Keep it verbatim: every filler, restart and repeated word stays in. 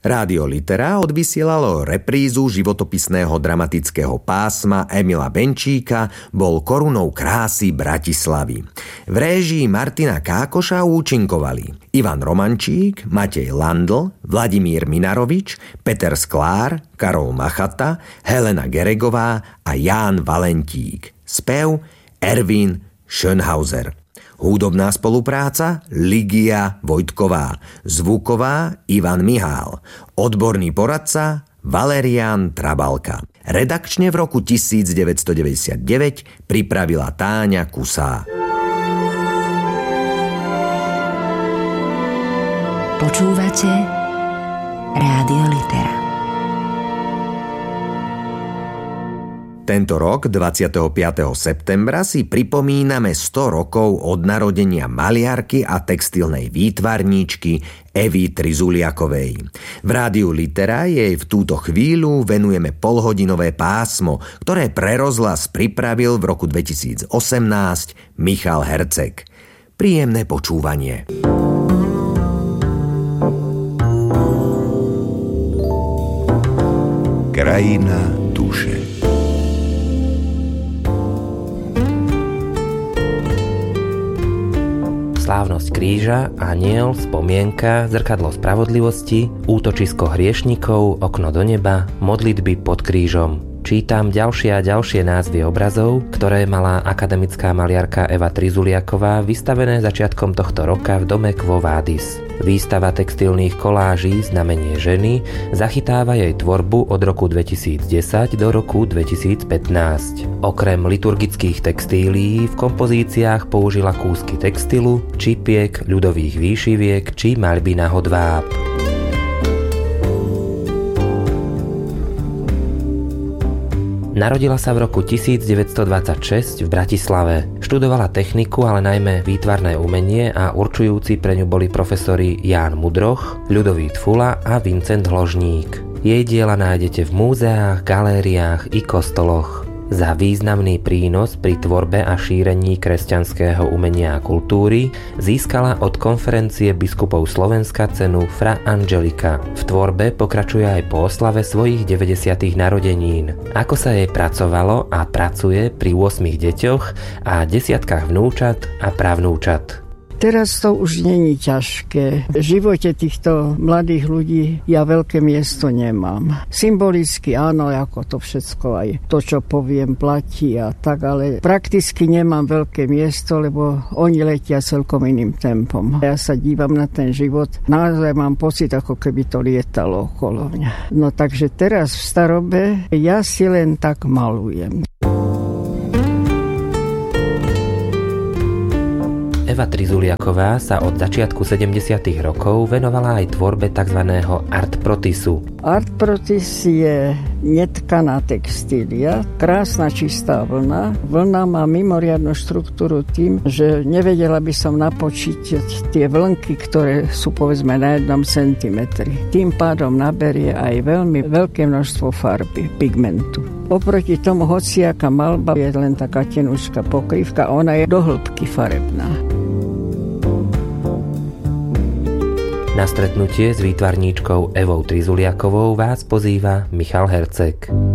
Rádio Litera odvysielalo reprízu životopisného dramatického pásma Emila Benčíka Bol korunou krásy Bratislavy. V réžii Martina Kákoša účinkovali Ivan Romančík, Matej Landl, Vladimír Minarovič, Peter Sklár, Karol Machata, Helena Geregová a Ján Valentík. Spev Erwin Schönhauser. Hudobná spolupráca Ligia Vojtková. Zvuková Ivan Mihál. Odborný poradca Valerián Trabalka. Redakčne v roku devätnásťstodeväťdesiatdeväť pripravila Táňa Kusá. Počúvate Rádio Litera. Tento rok, dvadsiateho piateho septembra, si pripomíname sto rokov od narodenia maliarky a textilnej výtvarníčky Evy Trizuliakovej. V Rádiu Litera jej v túto chvíľu venujeme polhodinové pásmo, ktoré pre rozhlas pripravil v roku dvetisícosemnásť Michal Herceg. Príjemné počúvanie. Krajina duše. Slávnosť kríža, aniel, spomienka, zrkadlo spravodlivosti, útočisko hriešnikov, okno do neba, modlitby pod krížom. Čítam ďalšie a ďalšie názvy obrazov, ktoré mala akademická maliarka Eva Trizuliaková vystavené začiatkom tohto roka v dome Quo Vadis. Výstava textilných koláží Znamenie ženy zachytáva jej tvorbu od roku dvetisícdesať do roku dvetisícpätnásť. Okrem liturgických textílií v kompozíciách použila kúsky textilu, čipiek, ľudových výšiviek či maľby na hodváb. Narodila sa v roku devätnásťstodvadsaťšesť v Bratislave. Študovala techniku, ale najmä výtvarné umenie a určujúci pre ňu boli profesori Ján Mudroch, Ľudovít Fula a Vincent Hložník. Jej diela nájdete v múzeách, galériách i kostoloch. Za významný prínos pri tvorbe a šírení kresťanského umenia a kultúry získala od konferencie biskupov Slovenska cenu Fra Angelika. V tvorbe pokračuje aj po oslave svojich deväťdesiatych narodenín. Ako sa jej pracovalo a pracuje pri ôsmich deťoch a desiatkách vnúčat a pravnúčat. Teraz to už není ťažké. V živote týchto mladých ľudí ja veľké miesto nemám. Symbolicky áno, ako to všetko aj to, čo poviem, platí a tak, ale prakticky nemám veľké miesto, lebo oni letia celkom iným tempom. Ja sa dívam na ten život, naozaj mám pocit, ako keby to lietalo okolo mňa. No takže teraz v starobe ja si len tak malujem. Eva Trizuliaková sa od začiatku sedemdesiatych rokov venovala aj tvorbe tzv. Art protisu. Art protis je netkaná textília, krásna čistá vlna. Vlna má mimoriadnu štruktúru tým, že nevedela by som napočítať tie vlnky, ktoré sú povedzme na jednom centimetri. Tým pádom naberie aj veľmi veľké množstvo farby, pigmentu. Oproti tomu hociaká malba je len taká tenučká pokrývka, ona je do hĺbky farebná. Na stretnutie s výtvarníčkou Evou Trizuliakovou vás pozýva Michal Herceg.